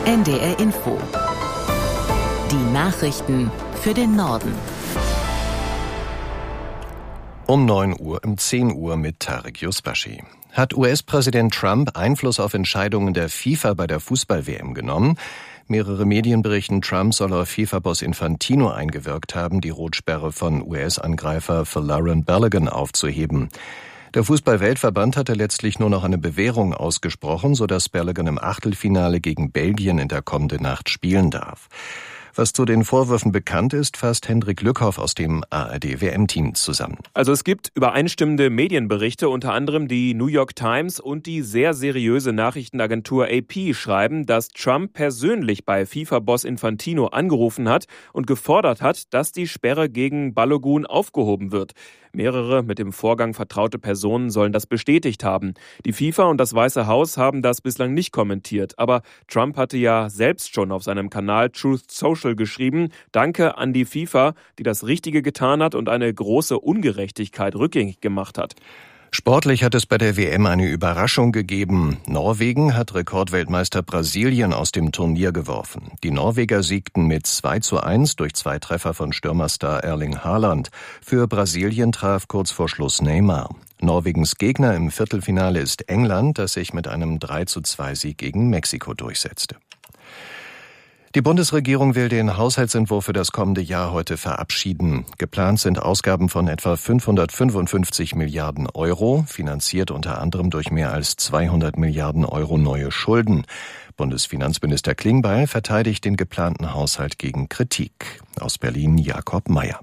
NDR Info. Die Nachrichten für den Norden. Um 10 Uhr mit Tarek Yusbashi. Hat US-Präsident Trump Einfluss auf Entscheidungen der FIFA bei der Fußball-WM genommen? Mehrere Medien berichten, Trump soll auf FIFA-Boss Infantino eingewirkt haben, die Rotsperre von US-Angreifer Folarin Balogun aufzuheben. Der Fußball-Weltverband hatte letztlich nur noch eine Bewährung ausgesprochen, sodass Balogun im Achtelfinale gegen Belgien in der kommenden Nacht spielen darf. Was zu den Vorwürfen bekannt ist, fasst Hendrik Lückhoff aus dem ARD-WM-Team zusammen. Also es gibt übereinstimmende Medienberichte, unter anderem die New York Times und die sehr seriöse Nachrichtenagentur AP schreiben, dass Trump persönlich bei FIFA-Boss Infantino angerufen hat und gefordert hat, dass die Sperre gegen Balogun aufgehoben wird. Mehrere mit dem Vorgang vertraute Personen sollen das bestätigt haben. Die FIFA und das Weiße Haus haben das bislang nicht kommentiert. Aber Trump hatte ja selbst schon auf seinem Kanal Truth Social geschrieben: Danke an die FIFA, die das Richtige getan hat und eine große Ungerechtigkeit rückgängig gemacht hat. Sportlich hat es bei der WM eine Überraschung gegeben. Norwegen hat Rekordweltmeister Brasilien aus dem Turnier geworfen. Die Norweger siegten mit 2:1 durch 2 Treffer von Stürmerstar Erling Haaland. Für Brasilien traf kurz vor Schluss Neymar. Norwegens Gegner im Viertelfinale ist England, das sich mit einem 3:2 gegen Mexiko durchsetzte. Die Bundesregierung will den Haushaltsentwurf für das kommende Jahr heute verabschieden. Geplant sind Ausgaben von etwa 555 Milliarden Euro, finanziert unter anderem durch mehr als 200 Milliarden Euro neue Schulden. Bundesfinanzminister Klingbeil verteidigt den geplanten Haushalt gegen Kritik. Aus Berlin Jakob Mayer.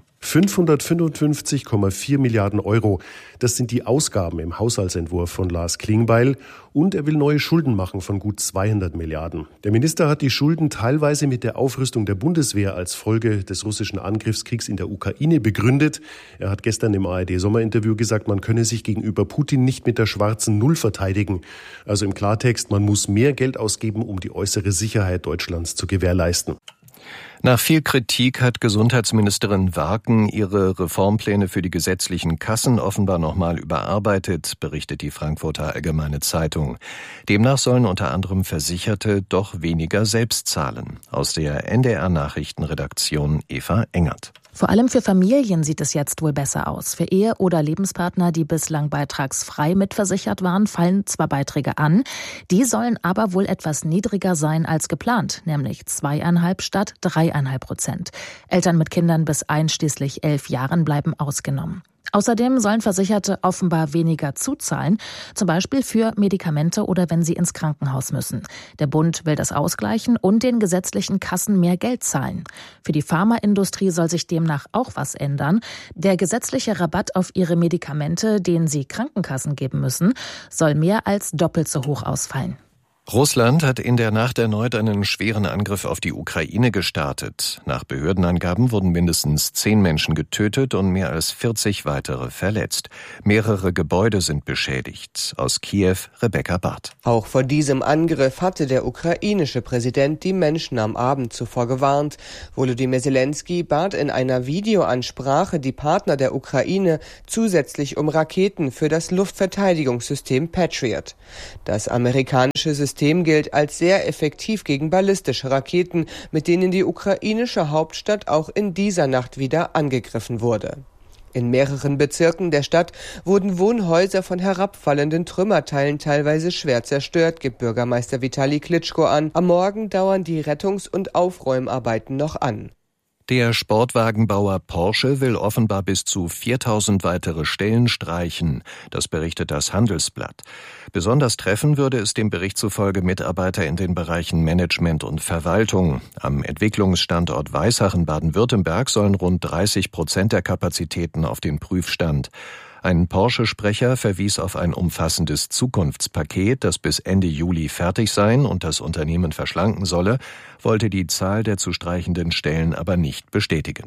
555,4 Milliarden Euro. Das sind die Ausgaben im Haushaltsentwurf von Lars Klingbeil. Und er will neue Schulden machen von gut 200 Milliarden. Der Minister hat die Schulden teilweise mit der Aufrüstung der Bundeswehr als Folge des russischen Angriffskriegs in der Ukraine begründet. Er hat gestern im ARD-Sommerinterview gesagt, man könne sich gegenüber Putin nicht mit der schwarzen Null verteidigen. Also im Klartext, man muss mehr Geld ausgeben, um die äußere Sicherheit Deutschlands zu gewährleisten. Nach viel Kritik hat Gesundheitsministerin Warken ihre Reformpläne für die gesetzlichen Kassen offenbar nochmal überarbeitet, berichtet die Frankfurter Allgemeine Zeitung. Demnach sollen unter anderem Versicherte doch weniger selbst zahlen. Aus der NDR-Nachrichtenredaktion Eva Engert. Vor allem für Familien sieht es jetzt wohl besser aus. Für Ehe- oder Lebenspartner, die bislang beitragsfrei mitversichert waren, fallen zwar Beiträge an, die sollen aber wohl etwas niedriger sein als geplant, nämlich 2,5 statt 3,5%. Eltern mit Kindern bis einschließlich 11 Jahren bleiben ausgenommen. Außerdem sollen Versicherte offenbar weniger zuzahlen, zum Beispiel für Medikamente oder wenn sie ins Krankenhaus müssen. Der Bund will das ausgleichen und den gesetzlichen Kassen mehr Geld zahlen. Für die Pharmaindustrie soll sich demnach auch was ändern. Der gesetzliche Rabatt auf ihre Medikamente, den sie Krankenkassen geben müssen, soll mehr als doppelt so hoch ausfallen. Russland hat in der Nacht erneut einen schweren Angriff auf die Ukraine gestartet. Nach Behördenangaben wurden mindestens 10 Menschen getötet und mehr als 40 weitere verletzt. Mehrere Gebäude sind beschädigt. Aus Kiew Rebecca Barth. Auch vor diesem Angriff hatte der ukrainische Präsident die Menschen am Abend zuvor gewarnt. Volodymyr Zelensky bat in einer Videoansprache die Partner der Ukraine zusätzlich um Raketen für das Luftverteidigungssystem Patriot. Das amerikanische System gilt als sehr effektiv gegen ballistische Raketen, mit denen die ukrainische Hauptstadt auch in dieser Nacht wieder angegriffen wurde. In mehreren Bezirken der Stadt wurden Wohnhäuser von herabfallenden Trümmerteilen teilweise schwer zerstört, gibt Bürgermeister Vitali Klitschko an. Am Morgen dauern die Rettungs- und Aufräumarbeiten noch an. Der Sportwagenbauer Porsche will offenbar bis zu 4.000 weitere Stellen streichen. Das berichtet das Handelsblatt. Besonders treffen würde es dem Bericht zufolge Mitarbeiter in den Bereichen Management und Verwaltung. Am Entwicklungsstandort Weissachen Baden-Württemberg sollen rund 30% der Kapazitäten auf den Prüfstand. Ein Porsche-Sprecher verwies auf ein umfassendes Zukunftspaket, das bis Ende Juli fertig sein und das Unternehmen verschlanken solle, wollte die Zahl der zu streichenden Stellen aber nicht bestätigen.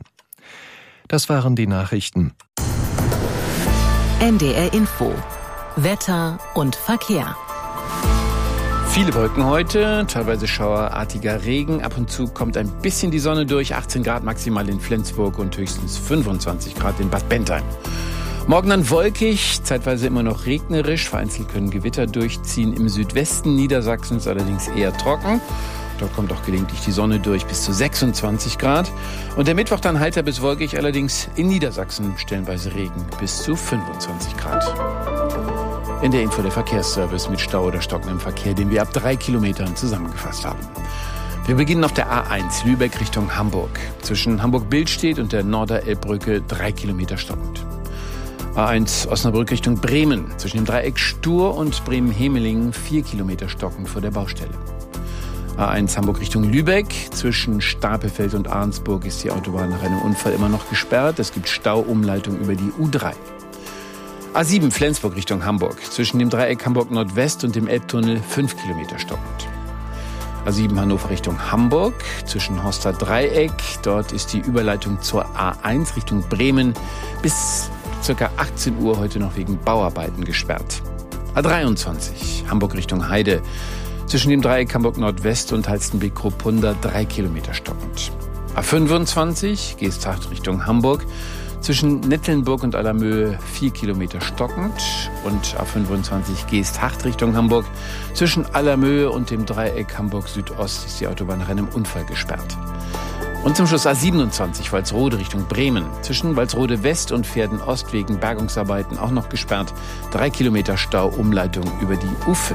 Das waren die Nachrichten. NDR Info. Wetter und Verkehr. Viele Wolken heute, teilweise schauerartiger Regen. Ab und zu kommt ein bisschen die Sonne durch. 18 Grad maximal in Flensburg und höchstens 25 Grad in Bad Bentheim. Morgen dann wolkig, zeitweise immer noch regnerisch. Vereinzelt können Gewitter durchziehen. Im Südwesten Niedersachsens allerdings eher trocken. Dort kommt auch gelegentlich die Sonne durch, bis zu 26 Grad. Und der Mittwoch dann heiter bis wolkig, allerdings in Niedersachsen stellenweise Regen, bis zu 25 Grad. In der Info der Verkehrsservice mit Stau oder stockendem Verkehr, den wir ab 3 Kilometern zusammengefasst haben. Wir beginnen auf der A1 Lübeck Richtung Hamburg. Zwischen Hamburg-Billstedt und der Norderelbbrücke 3 Kilometer stockend. A1 Osnabrück Richtung Bremen. Zwischen dem Dreieck Stur und Bremen-Hemelingen 4 Kilometer stockend vor der Baustelle. A1 Hamburg Richtung Lübeck. Zwischen Stapelfeld und Arnsburg ist die Autobahn nach einem Unfall immer noch gesperrt. Es gibt Stauumleitung über die U3. A7 Flensburg Richtung Hamburg. Zwischen dem Dreieck Hamburg Nordwest und dem Elbtunnel 5 Kilometer stockend. A7 Hannover Richtung Hamburg. Zwischen Horster Dreieck. Dort ist die Überleitung zur A1 Richtung Bremen bis ca. 18 Uhr heute noch wegen Bauarbeiten gesperrt. A23 Hamburg Richtung Heide. Zwischen dem Dreieck Hamburg Nordwest und Halstenbek-Kruppunda 3 Kilometer stockend. A25 Geesthacht Richtung Hamburg. Zwischen Nettelnburg und Allermöhe 4 Kilometer stockend. Und A25 Geesthacht Richtung Hamburg. Zwischen Allermöhe und dem Dreieck Hamburg Südost ist die Autobahn nach einem Unfall gesperrt. Und zum Schluss A27 Walsrode Richtung Bremen. Zwischen Walsrode West und Pferden Ost wegen Bergungsarbeiten auch noch gesperrt. 3 Kilometer Stau, Umleitung über die U5.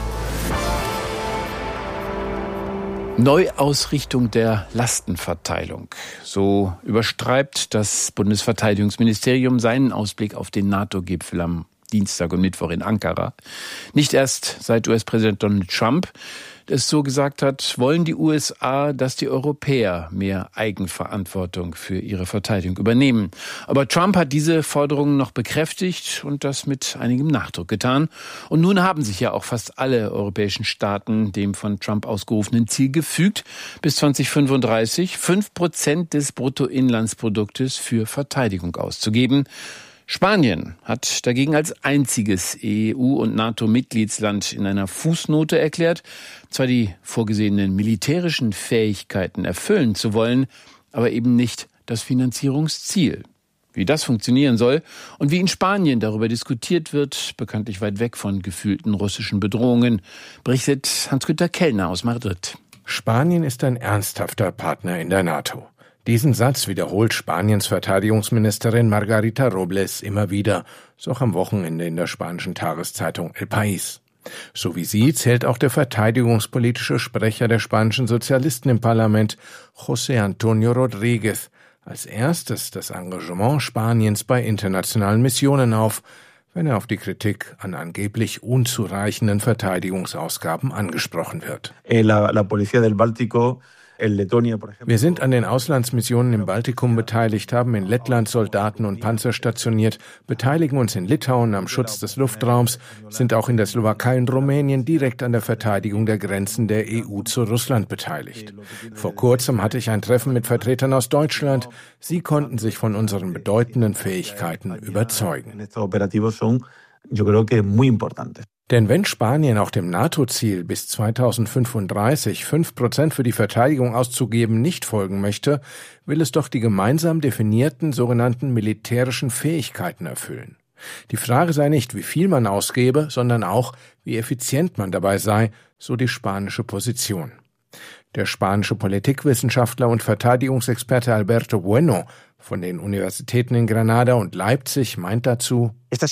Neuausrichtung der Lastenverteilung. So überschreibt das Bundesverteidigungsministerium seinen Ausblick auf den NATO-Gipfel am Dienstag und Mittwoch in Ankara. Nicht erst seit US-Präsident Donald Trump es so gesagt hat, wollen die USA, dass die Europäer mehr Eigenverantwortung für ihre Verteidigung übernehmen. Aber Trump hat diese Forderungen noch bekräftigt und das mit einigem Nachdruck getan. Und nun haben sich ja auch fast alle europäischen Staaten dem von Trump ausgerufenen Ziel gefügt, bis 2035 5% des Bruttoinlandsproduktes für Verteidigung auszugeben. Spanien hat dagegen als einziges EU- und NATO-Mitgliedsland in einer Fußnote erklärt, zwar die vorgesehenen militärischen Fähigkeiten erfüllen zu wollen, aber eben nicht das Finanzierungsziel. Wie das funktionieren soll und wie in Spanien darüber diskutiert wird, bekanntlich weit weg von gefühlten russischen Bedrohungen, berichtet Hans-Günter Kellner aus Madrid. Spanien ist ein ernsthafter Partner in der NATO. Diesen Satz wiederholt Spaniens Verteidigungsministerin Margarita Robles immer wieder, so auch am Wochenende in der spanischen Tageszeitung El País. So wie sie zählt auch der verteidigungspolitische Sprecher der spanischen Sozialisten im Parlament, José Antonio Rodríguez, als erstes das Engagement Spaniens bei internationalen Missionen auf, wenn er auf die Kritik an angeblich unzureichenden Verteidigungsausgaben angesprochen wird. La Policía del Báltico. Wir sind an den Auslandsmissionen im Baltikum beteiligt, haben in Lettland Soldaten und Panzer stationiert, beteiligen uns in Litauen am Schutz des Luftraums, sind auch in der Slowakei und Rumänien direkt an der Verteidigung der Grenzen der EU zu Russland beteiligt. Vor kurzem hatte ich ein Treffen mit Vertretern aus Deutschland. Sie konnten sich von unseren bedeutenden Fähigkeiten überzeugen. Denn wenn Spanien auch dem NATO-Ziel bis 2035 5% für die Verteidigung auszugeben nicht folgen möchte, will es doch die gemeinsam definierten sogenannten militärischen Fähigkeiten erfüllen. Die Frage sei nicht, wie viel man ausgebe, sondern auch, wie effizient man dabei sei, so die spanische Position. Der spanische Politikwissenschaftler und Verteidigungsexperte Alberto Bueno von den Universitäten in Granada und Leipzig meint dazu: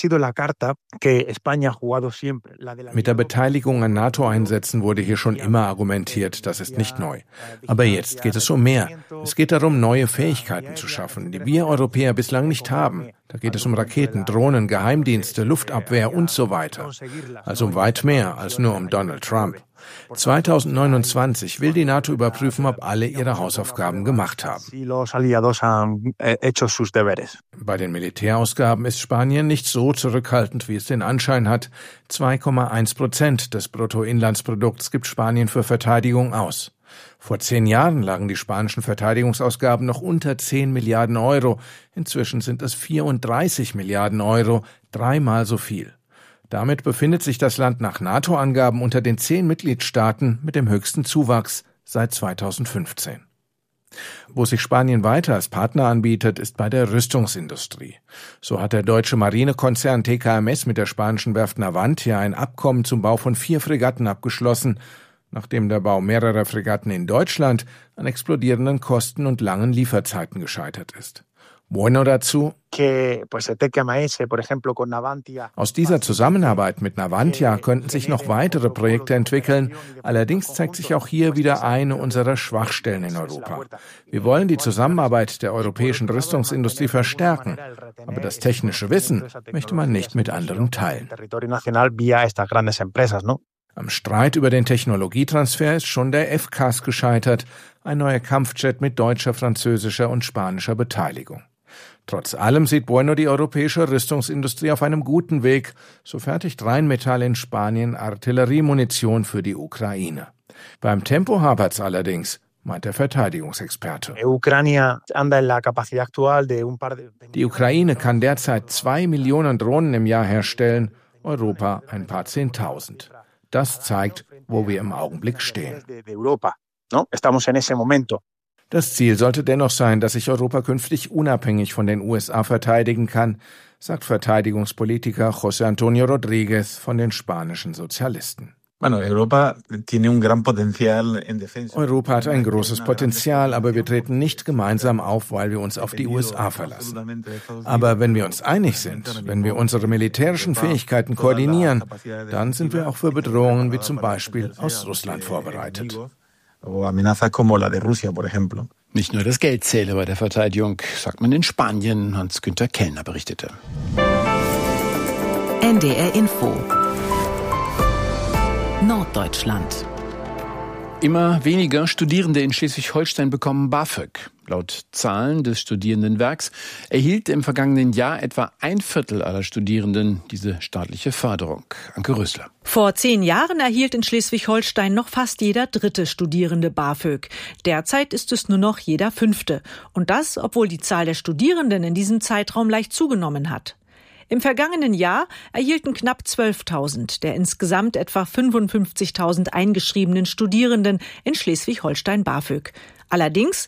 Mit der Beteiligung an NATO-Einsätzen wurde hier schon immer argumentiert, das ist nicht neu. Aber jetzt geht es um mehr. Es geht darum, neue Fähigkeiten zu schaffen, die wir Europäer bislang nicht haben. Da geht es um Raketen, Drohnen, Geheimdienste, Luftabwehr und so weiter. Also um weit mehr als nur um Donald Trump. 2029 will die NATO überprüfen, ob alle ihre Hausaufgaben gemacht haben. Bei den Militärausgaben ist Spanien nicht so zurückhaltend, wie es den Anschein hat. 2,1% des Bruttoinlandsprodukts gibt Spanien für Verteidigung aus. Vor 10 Jahren lagen die spanischen Verteidigungsausgaben noch unter 10 Milliarden Euro. Inzwischen sind es 34 Milliarden Euro, 3-mal so viel. Damit befindet sich das Land nach NATO-Angaben unter den 10 Mitgliedstaaten mit dem höchsten Zuwachs seit 2015. Wo sich Spanien weiter als Partner anbietet, ist bei der Rüstungsindustrie. So hat der deutsche Marinekonzern TKMS mit der spanischen Werft Navantia ein Abkommen zum Bau von 4 Fregatten abgeschlossen. nachdem der Bau mehrerer Fregatten in Deutschland an explodierenden Kosten und langen Lieferzeiten gescheitert ist. Bueno dazu: Aus dieser Zusammenarbeit mit Navantia könnten sich noch weitere Projekte entwickeln. Allerdings zeigt sich auch hier wieder eine unserer Schwachstellen in Europa. Wir wollen die Zusammenarbeit der europäischen Rüstungsindustrie verstärken, aber das technische Wissen möchte man nicht mit anderen teilen. Am Streit über den Technologietransfer ist schon der FCAS gescheitert, ein neuer Kampfjet mit deutscher, französischer und spanischer Beteiligung. Trotz allem sieht Bueno die europäische Rüstungsindustrie auf einem guten Weg. So fertigt Rheinmetall in Spanien Artilleriemunition für die Ukraine. Beim Tempo hapert's allerdings, meint der Verteidigungsexperte. Die Ukraine kann derzeit 2 Millionen Drohnen im Jahr herstellen, Europa ein paar 10.000. Das zeigt, wo wir im Augenblick stehen. Das Ziel sollte dennoch sein, dass sich Europa künftig unabhängig von den USA verteidigen kann, sagt Verteidigungspolitiker José Antonio Rodríguez von den spanischen Sozialisten. Europa hat ein großes Potenzial, aber wir treten nicht gemeinsam auf, weil wir uns auf die USA verlassen. Aber wenn wir uns einig sind, wenn wir unsere militärischen Fähigkeiten koordinieren, dann sind wir auch für Bedrohungen wie zum Beispiel aus Russland vorbereitet. Nicht nur das Geld zähle bei der Verteidigung, sagt man in Spanien, Hans-Günther Kellner berichtete. NDR Info Norddeutschland. Immer weniger Studierende in Schleswig-Holstein bekommen BAföG. Laut Zahlen des Studierendenwerks erhielt im vergangenen Jahr etwa 1/4 aller Studierenden diese staatliche Förderung. Anke Rösler. Vor 10 Jahren erhielt in Schleswig-Holstein noch fast jeder 3. Studierende BAföG. Derzeit ist es nur noch jeder 5. Und das, obwohl die Zahl der Studierenden in diesem Zeitraum leicht zugenommen hat. Im vergangenen Jahr erhielten knapp 12.000 der insgesamt etwa 55.000 eingeschriebenen Studierenden in Schleswig-Holstein BAföG. Allerdings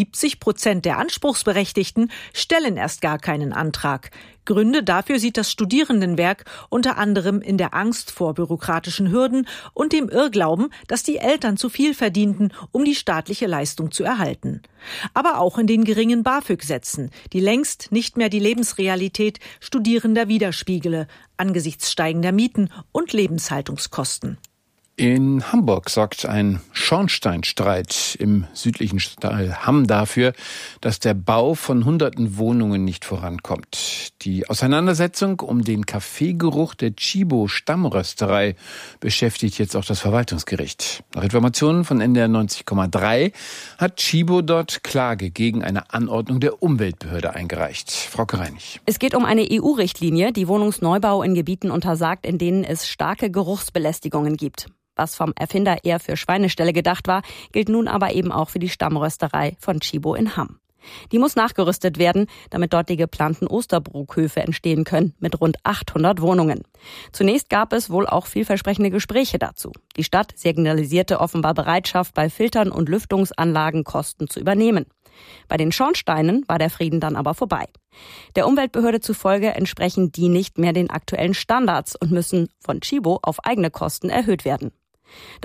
70% der Anspruchsberechtigten stellen erst gar keinen Antrag. Gründe dafür sieht das Studierendenwerk unter anderem in der Angst vor bürokratischen Hürden und dem Irrglauben, dass die Eltern zu viel verdienten, um die staatliche Leistung zu erhalten. Aber auch in den geringen BAföG-Sätzen, die längst nicht mehr die Lebensrealität Studierender widerspiegele, angesichts steigender Mieten und Lebenshaltungskosten. In Hamburg sorgt ein Schornsteinstreit im südlichen Stadtteil Hamm dafür, dass der Bau von hunderten Wohnungen nicht vorankommt. Die Auseinandersetzung um den Kaffeegeruch der Tchibo Stammrösterei beschäftigt jetzt auch das Verwaltungsgericht. Nach Informationen von NDR 90,3 hat Tchibo dort Klage gegen eine Anordnung der Umweltbehörde eingereicht. Frau Reinig. Es geht um eine EU-Richtlinie, die Wohnungsneubau in Gebieten untersagt, in denen es starke Geruchsbelästigungen gibt. Was vom Erfinder eher für Schweineställe gedacht war, gilt nun aber eben auch für die Stammrösterei von Tchibo in Hamm. Die muss nachgerüstet werden, damit dort die geplanten Osterbruckhöfe entstehen können, mit rund 800 Wohnungen. Zunächst gab es wohl auch vielversprechende Gespräche dazu. Die Stadt signalisierte offenbar Bereitschaft, bei Filtern und Lüftungsanlagen Kosten zu übernehmen. Bei den Schornsteinen war der Frieden dann aber vorbei. Der Umweltbehörde zufolge entsprechen die nicht mehr den aktuellen Standards und müssen von Tchibo auf eigene Kosten erhöht werden. Das